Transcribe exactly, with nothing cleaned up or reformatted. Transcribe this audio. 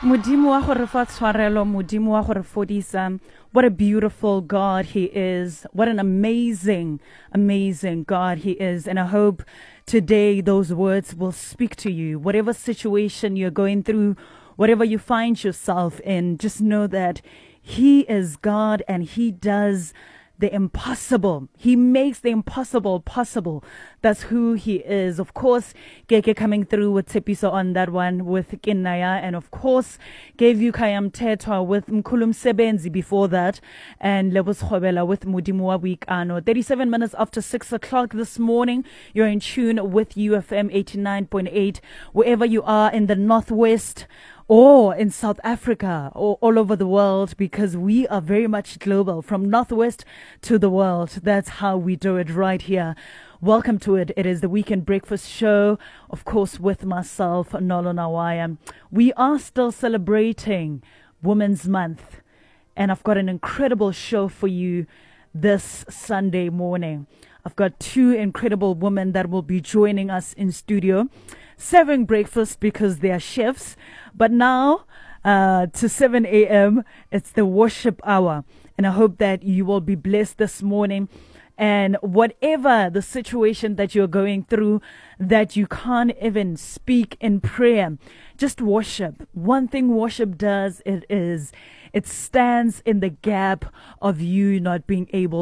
Modimo wa go re fa tshwarelo, Modimo wa go re fodisa. What a beautiful God He is. What an amazing, amazing God He is. And I hope today those words will speak to you. Whatever situation you're going through, whatever you find yourself in, just know that He is God and He does the impossible. He makes the impossible possible. That's who He is. Of course, Keke coming through with Tepiso on that one with Kinaya, and of course, gave you Kayam Tetwa with Mkulum Sebenzi before that, and Lebos Khobela with Mudimua Week Ano. thirty-seven minutes after six o'clock this morning, you're in tune with U F M eighty-nine point eight, wherever you are in the Northwest, or in South Africa, or all over the world, because we are very much global, from Northwest to the world. That's how we do it right here. Welcome to it. It is the Weekend Breakfast Show, of course, with myself, Nolo Nawaya. We are still celebrating Women's Month, and I've got an incredible show for you this Sunday morning. I've got two incredible women that will be joining us in studio, serving breakfast because they are chefs. But now, uh, to seven a.m., it's the worship hour. And I hope that you will be blessed this morning. And whatever the situation that you're going through, that you can't even speak in prayer, just worship. One thing worship does, it is, it stands in the gap of you not being able